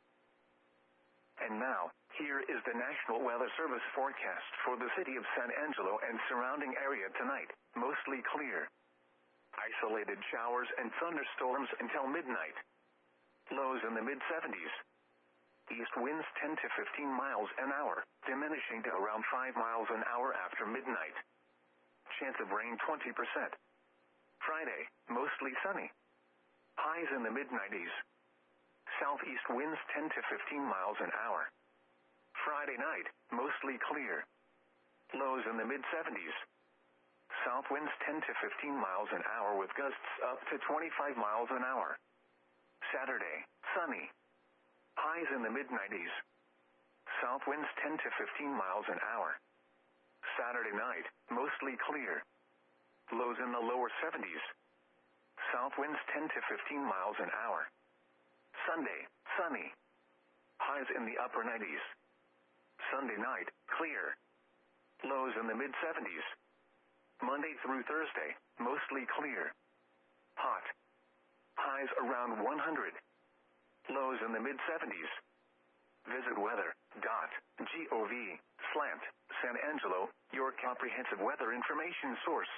And now, here is the National Weather Service forecast for the city of San Angelo and surrounding area tonight, mostly clear. Isolated showers and thunderstorms until midnight. Lows in the mid seventies. East winds ten to fifteen miles an hour, diminishing to around five miles an hour after midnight. Chance of rain twenty percent. Friday, mostly sunny. Highs in the mid nineties. Southeast winds ten to fifteen miles an hour. Friday night, mostly clear. Lows in the mid seventies. South winds ten to fifteen miles an hour with gusts up to twenty-five miles an hour. Saturday, sunny. Highs in the mid nineties. South winds ten to fifteen miles an hour. Saturday night, mostly clear. Lows in the lower seventies. South winds ten to fifteen miles an hour. Sunday, sunny. Highs in the upper nineties. Sunday night, clear. Lows in the mid seventies. Monday through Thursday, mostly clear. Hot. Highs around one hundred. Lows in the mid seventies. Visit weather dot gov slant San Angelo, your comprehensive weather information source.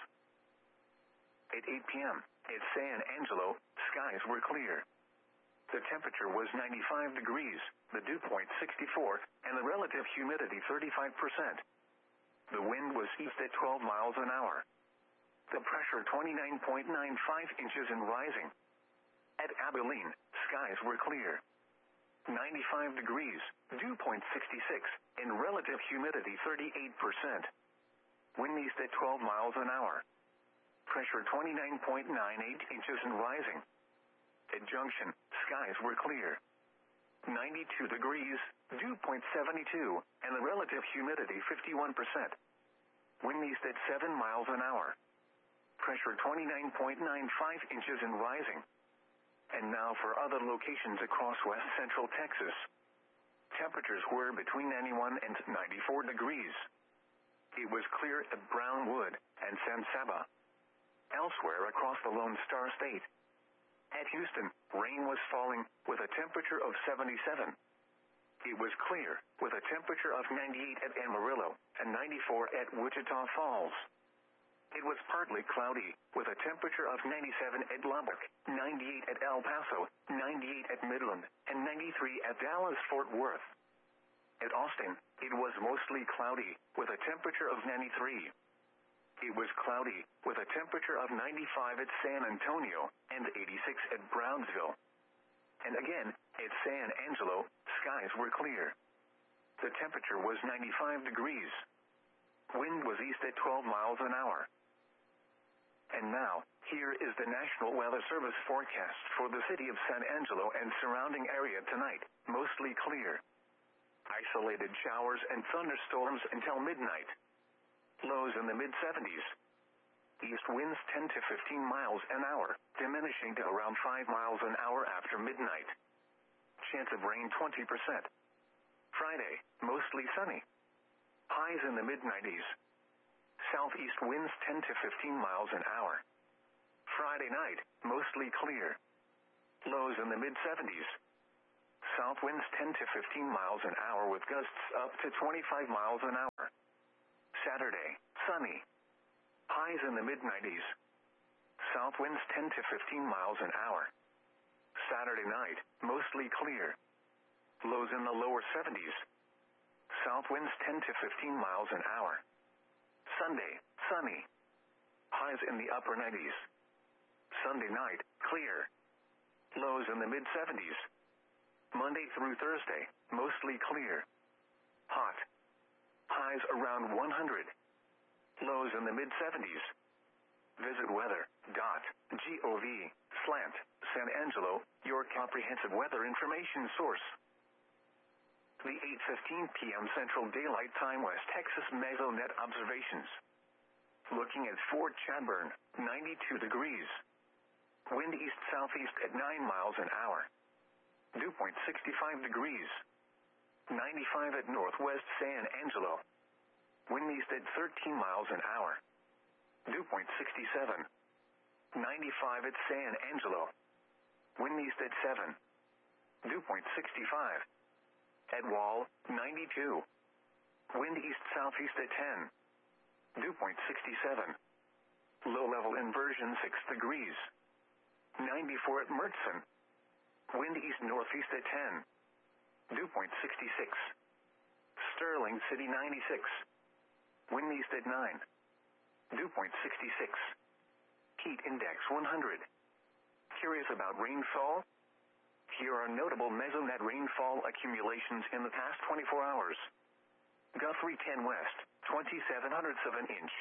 At eight p.m. at San Angelo, skies were clear. The temperature was ninety-five degrees, the dew point sixty-four, and the relative humidity thirty-five percent. The wind was east at twelve miles an hour. The pressure twenty-nine point nine five inches and rising. At Abilene, skies were clear. ninety-five degrees, dew point sixty-six, and relative humidity thirty-eight percent. Wind east at twelve miles an hour. Pressure twenty-nine point nine eight inches and rising. At Junction, skies were clear. ninety-two degrees, dew point seventy-two, and the relative humidity fifty-one percent. Wind east at seven miles an hour. Pressure twenty-nine point nine five inches and rising. And now for other locations across west central Texas. Temperatures were between ninety-one and ninety-four degrees. It was clear at Brownwood and San Saba. Elsewhere across the Lone Star State. At Houston, rain was falling with a temperature of seventy-seven. It was clear with a temperature of ninety-eight at Amarillo and ninety-four at Wichita Falls. It was partly cloudy with a temperature of ninety-seven at Lubbock, ninety-eight at El Paso, ninety-eight at Midland, and ninety-three at Dallas-Fort Worth. At Austin, it was mostly cloudy with a temperature of ninety-three. It was cloudy, with a temperature of ninety-five at San Antonio, and eighty-six at Brownsville. And again, at San Angelo, skies were clear. The temperature was ninety-five degrees. Wind was east at twelve miles an hour. And now, here is the National Weather Service forecast for the city of San Angelo and surrounding area tonight, mostly clear. Isolated showers and thunderstorms until midnight. Lows in the mid seventies. East winds ten to fifteen miles an hour, diminishing to around five miles an hour after midnight. Chance of rain twenty percent. Friday, mostly sunny. Highs in the mid nineties. Southeast winds ten to fifteen miles an hour. Friday night, mostly clear. Lows in the mid seventies. South winds ten to fifteen miles an hour with gusts up to twenty-five miles an hour. Saturday, sunny. Highs in the mid nineties. South winds ten to fifteen miles an hour. Saturday night, mostly clear. Lows in the lower seventies. South winds ten to fifteen miles an hour. Sunday, sunny. Highs in the upper nineties. Sunday night, clear. Lows in the mid seventies. Monday through Thursday, mostly clear. Hot. Highs around one hundred. Lows in the mid seventies. Visit weather dot gov slant San Angelo, your comprehensive weather information source. The eight fifteen p.m. Central Daylight Time West Texas Mesonet observations. Looking at Fort Chadbourne, ninety-two degrees. Wind east-southeast at nine miles an hour. Dew point sixty-five degrees. ninety-five at northwest San Angelo. Wind east at thirteen miles an hour. Dew point sixty-seven. ninety-five at San Angelo. Wind east at seven. Dew point sixty-five. At Wall, ninety-two. Wind east-southeast at ten. Dew point sixty-seven. Low-level inversion six degrees. ninety-four at Mertzen. Wind east-northeast at ten. Dew point sixty-six. Sterling City ninety-six. Wind east at nine. Dew point sixty-six. Heat index one hundred. Curious about rainfall? Here are notable Mesonet rainfall accumulations in the past twenty-four hours. Guthrie ten West, twenty-seven hundredths of an inch.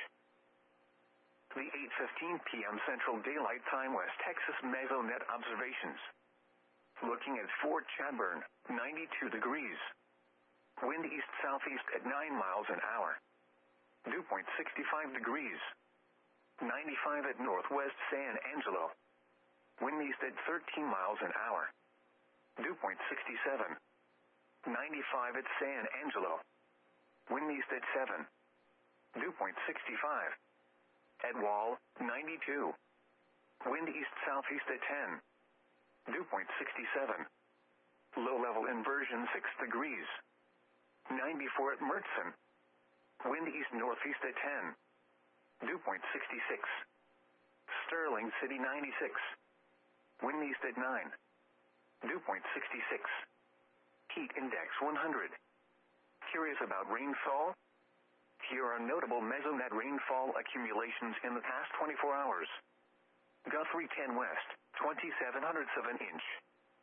The eight fifteen p.m. Central Daylight Time West Texas Mesonet observations. Looking at Fort Chadbourne, ninety-two degrees. Wind east-southeast at nine miles an hour. Dew point sixty-five degrees. ninety-five at northwest San Angelo. Wind east at thirteen miles an hour. Dew point sixty-seven. ninety-five at San Angelo. Wind east at seven. Dew point sixty-five. At Wall, ninety-two. Wind east-southeast at ten. Dew point sixty-seven. Low-level inversion six degrees. ninety-four at Mertzen. Wind east-northeast at ten. Dew point sixty-six. Sterling City ninety-six. Wind east at nine. Dew point sixty-six. Heat index one hundred. Curious about rainfall? Here are notable Mesonet rainfall accumulations in the past twenty-four hours. Guthrie ten West, twenty-seven hundredths of an inch.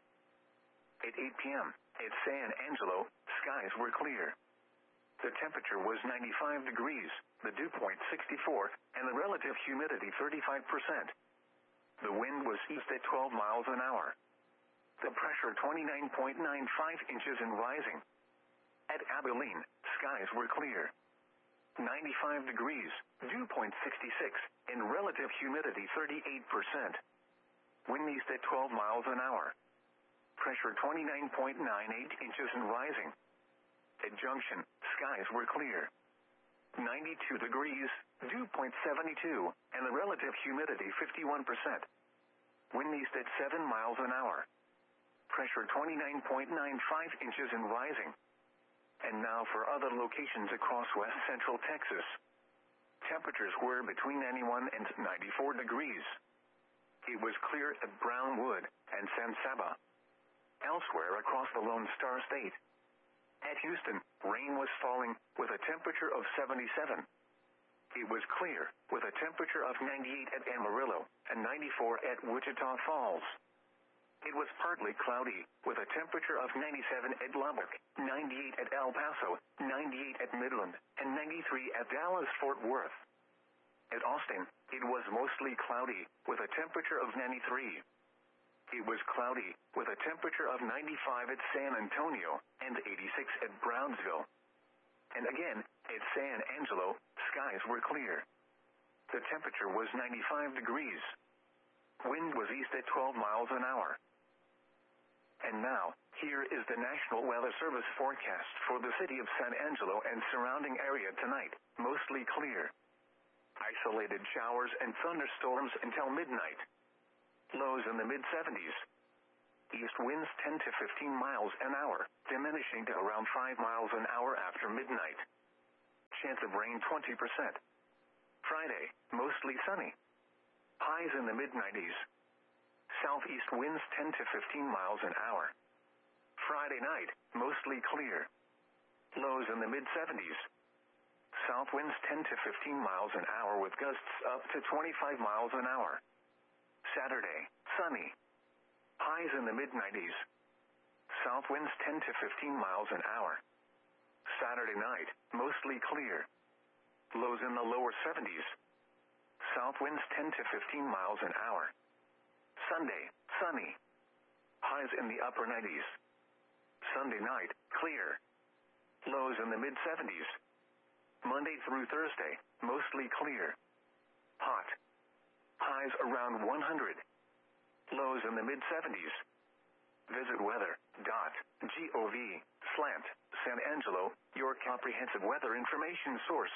At eight p.m., at San Angelo, skies were clear. The temperature was ninety-five degrees, the dew point sixty-four, and the relative humidity thirty-five percent. The wind was east at twelve miles an hour. The pressure twenty-nine point nine five inches and rising. At Abilene, skies were clear. ninety-five degrees, dew point sixty-six, and relative humidity thirty-eight percent. Wind east at twelve miles an hour. Pressure twenty-nine point nine eight inches and rising. At Junction, skies were clear. ninety-two degrees, dew point seventy-two, and the relative humidity fifty-one percent. Wind east at seven miles an hour. Pressure twenty-nine point nine five inches and rising. And now for other locations across west central Texas. Temperatures were between ninety-one and ninety-four degrees. It was clear at Brownwood and San Saba. Elsewhere across the Lone Star State. At Houston, rain was falling with a temperature of seventy-seven. It was clear with a temperature of ninety-eight at Amarillo and ninety-four at Wichita Falls. It was partly cloudy, with a temperature of ninety-seven at Lubbock, ninety-eight at El Paso, ninety-eight at Midland, and ninety-three at Dallas-Fort Worth. At Austin, it was mostly cloudy, with a temperature of ninety-three. It was cloudy, with a temperature of ninety-five at San Antonio, and eighty-six at Brownsville. And again, at San Angelo, skies were clear. The temperature was ninety-five degrees. Wind was east at twelve miles an hour. And now, here is the National Weather Service forecast for the city of San Angelo and surrounding area tonight. Mostly clear. Isolated showers and thunderstorms until midnight. Lows in the mid seventies. East winds ten to fifteen miles an hour, diminishing to around five miles an hour after midnight. Chance of rain twenty percent. Friday, mostly sunny. Highs in the mid nineties. Southeast winds ten to fifteen miles an hour. Friday night, mostly clear. Lows in the mid seventies. South winds ten to fifteen miles an hour with gusts up to twenty-five miles an hour. Saturday, sunny. Highs in the mid nineties. South winds ten to fifteen miles an hour. Saturday night, mostly clear. Lows in the lower seventies. South winds ten to fifteen miles an hour. Sunday, sunny. Highs in the upper nineties. Sunday night, clear. Lows in the mid seventies. Monday through Thursday, mostly clear. Hot. Highs around one hundred. Lows in the mid seventies. Visit weather dot gov slant San Angelo, your comprehensive weather information source.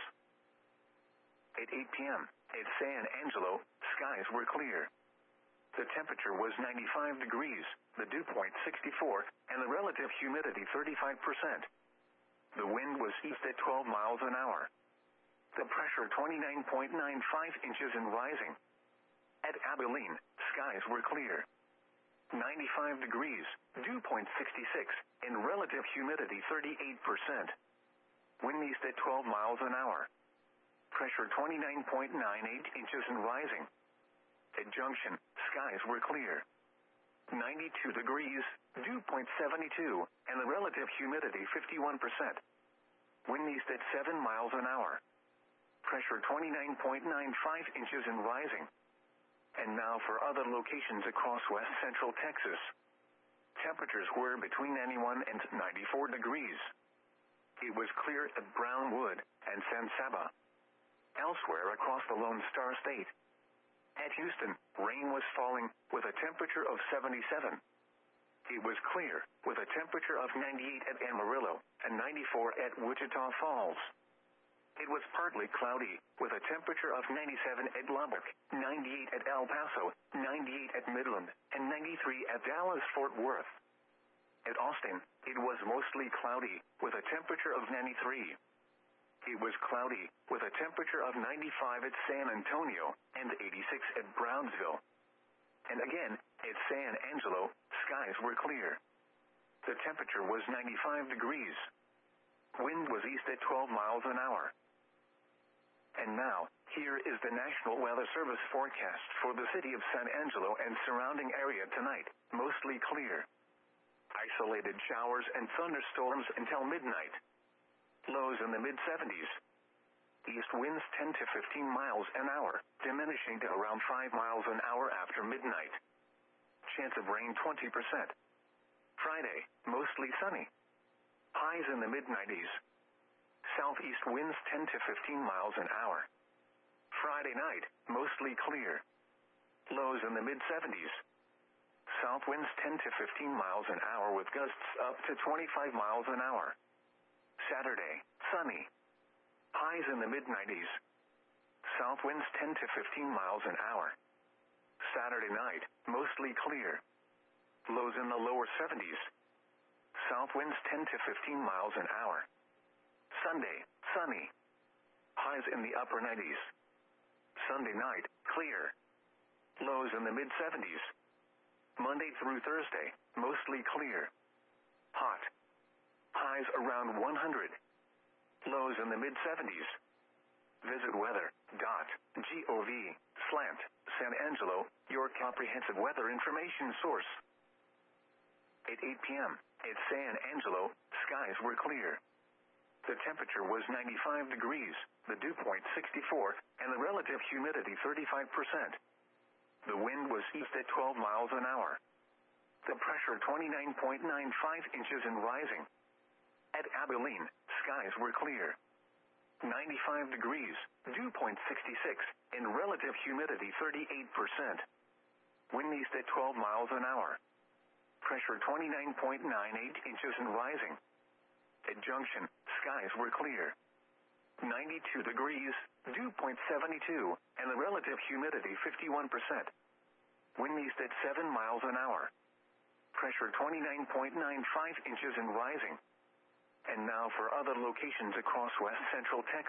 At eight p.m. at San Angelo, skies were clear. The temperature was ninety-five degrees, the dew point sixty-four, and the relative humidity thirty-five percent. The wind was east at twelve miles an hour. The pressure twenty-nine point nine five inches and rising. At Abilene, skies were clear. ninety-five degrees, dew point sixty-six, and relative humidity thirty-eight percent. Wind east at twelve miles an hour. Pressure twenty-nine point nine eight inches and rising. At Junction, skies were clear. ninety-two degrees, dew point seventy-two, and the relative humidity fifty-one percent. Wind east at seven miles an hour. Pressure twenty-nine point nine five inches and rising. And now for other locations across west central Texas. Temperatures were between ninety-one and ninety-four degrees. It was clear at Brownwood and San Saba. Elsewhere across the Lone Star State. At Houston, rain was falling with a temperature of seventy-seven. It was clear with a temperature of ninety-eight at Amarillo and ninety-four at Wichita Falls. It was partly cloudy with a temperature of ninety-seven at Lubbock, ninety-eight at El Paso, ninety-eight at Midland, and ninety-three at Dallas-Fort Worth. At Austin, it was mostly cloudy with a temperature of ninety-three. It was cloudy with a temperature of ninety-five at San Antonio and eighty-six at Brownsville. And again, at San Angelo, skies were clear. The temperature was ninety-five degrees. Wind was east at twelve miles an hour. And now, here is the National Weather Service forecast for the city of San Angelo and surrounding area tonight. Mostly clear. Isolated showers and thunderstorms until midnight. Lows in the mid seventies. East winds ten to fifteen miles an hour, diminishing to around five miles an hour after midnight. Chance of rain twenty percent. Friday, mostly sunny. Highs in the mid nineties. Southeast winds ten to fifteen miles an hour. Friday night, mostly clear. Lows in the mid seventies. South winds ten to fifteen miles an hour with gusts up to twenty-five miles an hour. Saturday, sunny. Highs in the mid nineties. South winds ten to fifteen miles an hour. Saturday night, mostly clear. Lows in the lower seventies. South winds ten to fifteen miles an hour. Sunday, sunny. Highs in the upper nineties. Sunday night, clear. Lows in the mid seventies. Monday through Thursday, mostly clear. Hot. Highs around one hundred. Lows in the mid seventies. Visit weather dot gov slant San Angelo, your comprehensive weather information source. At eight p.m. at San Angelo, skies were clear. The temperature was ninety-five degrees, the dew point sixty-four, and the relative humidity thirty-five percent. The wind was east at twelve miles an hour. The pressure twenty-nine point nine five inches and rising. At Abilene, skies were clear. ninety-five degrees, dew point sixty-six, and relative humidity thirty-eight percent. Wind east at twelve miles an hour. Pressure twenty-nine point nine eight inches and rising. At Junction, skies were clear. ninety-two degrees, dew point seventy-two, and the relative humidity fifty-one percent. Wind east at seven miles an hour. Pressure twenty-nine point nine five inches and rising. And now for other locations across west central Texas.